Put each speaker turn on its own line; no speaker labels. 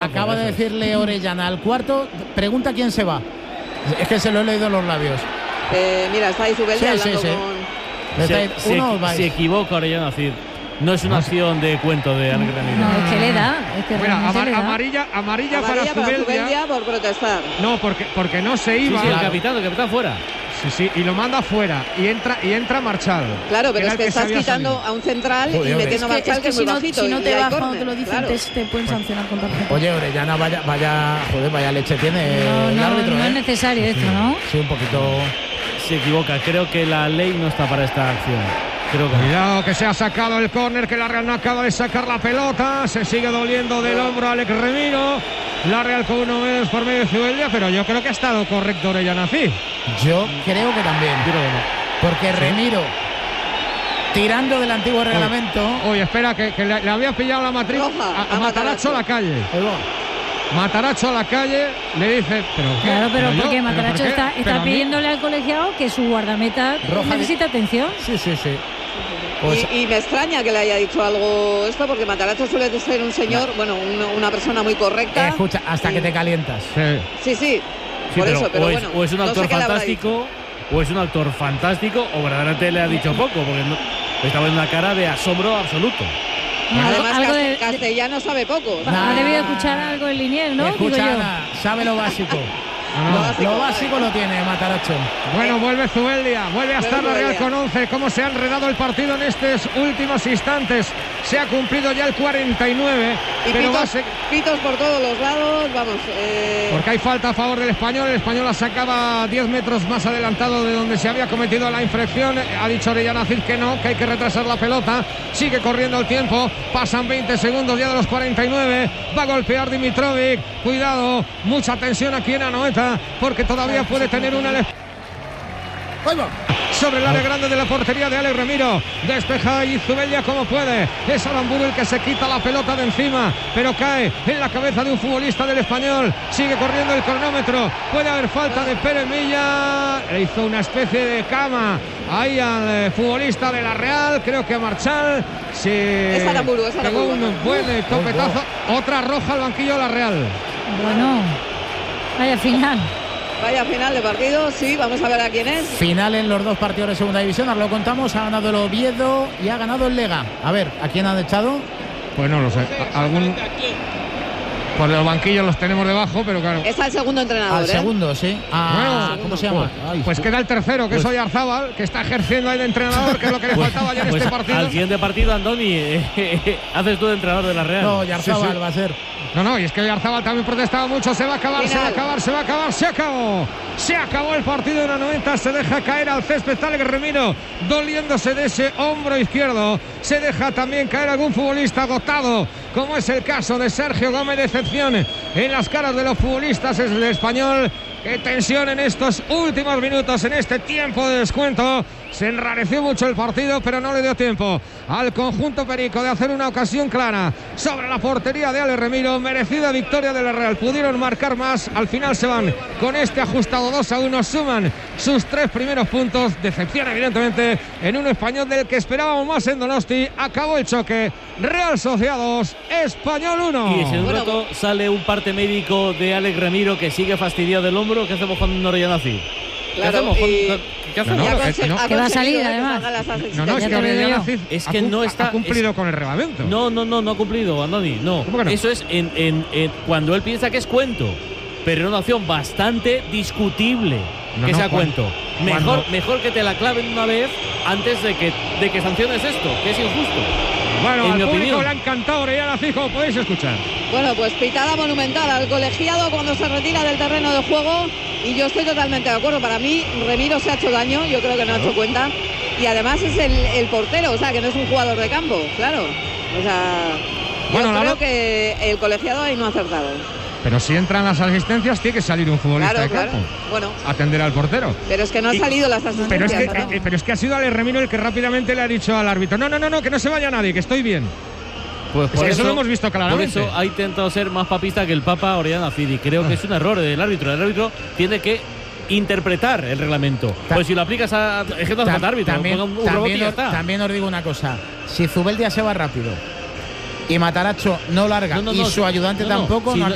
acaba de decirle Orellana al cuarto, pregunta quién se va. Es que se lo he leído en los labios.
Mira, está ahí Zubeldia hablando con...
Se equivoca Orellana Cid. No es una acción de cuento de Alex Ramiro.
No, es que le da.
Amarilla para Zubeldia
por protestar.
No, porque no se iba.
Sí, el capitán fuera.
Sí, y lo manda fuera. Y entra Marchal.
Claro, pero es que estás quitando a un central y metiendo a Marchal, que es muy bajito.
Si no te vas cuando te lo dicen, te pueden sancionar con tarjeta.
Oye, Orellana, vaya leche tiene el árbitro.
No es necesario esto, ¿no?
Sí, un poquito.
Se equivoca. Creo que la ley no está para esta acción.
Cuidado que se ha sacado el córner, que la Real no acaba de sacar la pelota. Se sigue doliendo del hombro Alex Remiro. La Real con 1 menos por medio de Zubeldia, pero yo creo que ha estado correcto Orellana Cid.
Yo creo que también. Porque Remiro, tirando del antiguo reglamento.
Oye, espera, que le había pillado la matriz a Matarazzo a la calle. Matarazzo a la calle, le dice,
pero porque Matarazzo está pidiéndole al colegiado que su guardameta necesita atención.
Sí.
Pues, y me extraña que le haya dicho algo esto, porque Matarazzo suele ser un señor, una persona muy correcta.
Escucha, hasta que te calientas.
Sí. Por eso, pero bueno.
O es un actor fantástico, o verdaderamente le ha dicho poco, porque estaba en una cara de asombro absoluto.
Además, castellano sabe poco.
Ha debido escuchar algo en Liniers, ¿no?
Escucha, sabe lo básico. Lo básico lo tiene Matarazzo.
Bueno, vuelve Zubeldia, vuelve a estar la Real con 11. Cómo se ha enredado el partido en estos últimos instantes. Se ha cumplido ya el 49.
Y
pero
pitos por todos los lados,
porque hay falta a favor del Español. El Español la sacaba 10 metros más adelantado de donde se había cometido la infracción. Ha dicho Orellana Cid que no, que hay que retrasar la pelota. Sigue corriendo el tiempo. Pasan 20 segundos ya de los 49. Va a golpear Dimitrovic. Cuidado, mucha tensión aquí en Anoeta, porque todavía puede tener una sobre el área grande de la portería de Alex Ramiro. Despeja y Zubeldia como puede. Es Aramburu el que se quita la pelota de encima, pero cae en la cabeza de un futbolista del Español. Sigue corriendo el cronómetro. Puede haber falta de Pérez Milla. Le hizo una especie de cama ahí al futbolista de la Real. Creo que a Marchal.
Es Aramburu.
Pegó un buen topetazo. Otra roja al banquillo de la Real.
Bueno, vaya final
de partido, sí, vamos a ver a quién es.
Final en los dos partidos de segunda división, ahora lo contamos. Ha ganado el Oviedo y ha ganado el Lega. A ver, ¿a quién han echado?
Pues no lo sé. Pues los banquillos los tenemos debajo, pero claro.
Está el segundo entrenador.
Al segundo, sí. ¿Cómo se llama?
Pues queda el tercero, que es Oyarzábal, que está ejerciendo ahí de entrenador, que es lo que le faltaba ya en este partido.
Al siguiente partido, Andoni, haces tú de entrenador de la Real.
No, Oyarzábal va a ser.
No, y es que Oyarzábal también protestaba mucho. Se va a acabar. Se acabó el partido en la 90. Se deja caer al césped Alex Remiro, doliéndose de ese hombro izquierdo. Se deja también caer algún futbolista agotado, como es el caso de Sergio Gómez. Decepción en las caras de los futbolistas es el Español. Qué tensión en estos últimos minutos, en este tiempo de descuento. Se enrareció mucho el partido, pero no le dio tiempo al conjunto perico de hacer una ocasión clara sobre la portería de Alex Remiro. Merecida victoria de la Real. Pudieron marcar más. Al final se van con este ajustado 2-1. Suman sus 3 primeros puntos. Decepción, evidentemente, en un Español del que esperábamos más en Donosti. Acabó el choque. Real Sociedad 2, Español 1.
Y en un rato sale un parte médico de Alex Remiro que sigue fastidiado del hombro. ¿Qué hacemos con Orellana Cid?
Claro,
¿Qué hacemos?
Que va a salir, además.
Es que Orellana Cid ha cumplido con el reglamento.
No ha cumplido, Andoni. No.
¿Cómo que no?
Eso es cuando él piensa que es cuento, pero era una opción bastante discutible que sea cuento. Mejor que te la claven una vez antes de que sanciones esto, que es injusto.
Bueno, al público le ha encantado Orellana Cid, como podéis escuchar.
Bueno, pues pitada monumental al colegiado cuando se retira del terreno de juego, y yo estoy totalmente de acuerdo. Para mí Remiro se ha hecho daño, yo creo que no ha hecho cuenta, y además es el portero, o sea, que no es un jugador de campo, claro. O sea, yo creo que el colegiado ahí no ha acertado.
Pero si entran las asistencias, tiene que salir un futbolista de campo.
Bueno,
atender al portero.
Pero es que no han salido las asistencias.
Pero es que ha sido Alex Remiro el que rápidamente le ha dicho al árbitro: no, que no se vaya nadie, que estoy bien.
Pues por
eso lo hemos visto claramente.
Por eso ha intentado ser más papista que el Papa Orellana Cid. Y creo que es un error del árbitro. El árbitro tiene que interpretar el reglamento. Pues si lo aplicas a árbitro,
también os digo una cosa: si Zubeldia se va rápido y Matarazzo no larga y su ayudante tampoco, no acaba